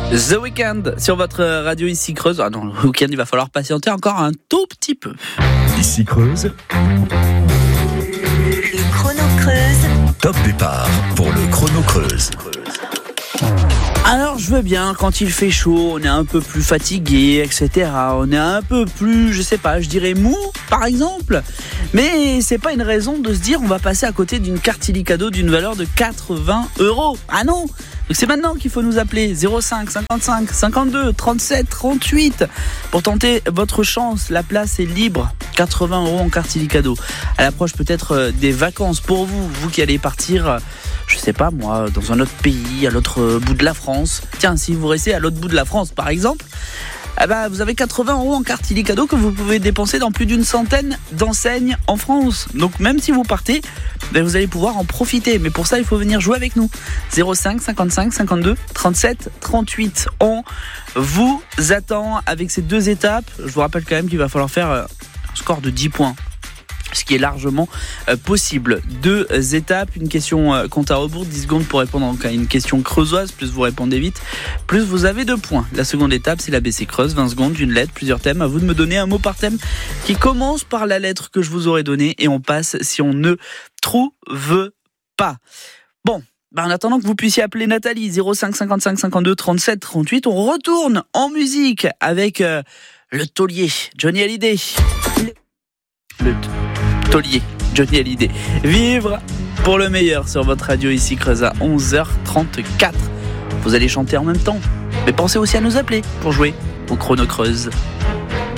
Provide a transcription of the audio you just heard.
The Weeknd sur votre radio ici Creuse. Ah non, le week-end il va falloir patienter encore un tout petit peu. Ici Creuse. Le chrono Creuse. Top départ pour le chrono Creuse. Alors je veux bien quand il fait chaud, on est un peu plus fatigué, etc. On est un peu plus, je sais pas, je dirais mou par exemple. Mais c'est pas une raison de se dire on va passer à côté d'une carte Illicadeau d'une valeur de 80 €. Ah non! Donc c'est maintenant qu'il faut nous appeler 05 55 52 37 38 pour tenter votre chance. La place est libre, 80 € en carte Illicadeau. À l'approche peut-être des vacances pour vous qui allez partir, je sais pas moi, dans un autre pays, à l'autre bout de la France. Tiens, si vous restez à l'autre bout de la France par exemple, vous avez 80 € en carte Illicadeau que vous pouvez dépenser dans plus d'une centaine d'enseignes en France. Donc même si vous partez, vous allez pouvoir en profiter. Mais pour ça, il faut venir jouer avec nous. 05 55 52 37 38. On vous attend avec ces deux étapes. Je vous rappelle quand même qu'il va falloir faire un score de 10 points. Ce qui est largement possible. Deux étapes, une question compte à rebours, 10 secondes pour répondre à une question creusoise, plus vous répondez vite, plus vous avez 2 points. La seconde étape, c'est l'ABC Creuse, 20 secondes, une lettre, plusieurs thèmes. À vous de me donner un mot par thème qui commence par la lettre que je vous aurais donnée et on passe si on ne trouve pas. Bon. En attendant que vous puissiez appeler Nathalie, 05 55 52 37 38, on retourne en musique avec le taulier, Johnny Hallyday. Le taulier, Johnny Hallyday. Vivre pour le meilleur sur votre radio ici Creuse à 11h34. Vous allez chanter en même temps, mais pensez aussi à nous appeler pour jouer au chrono Creuse.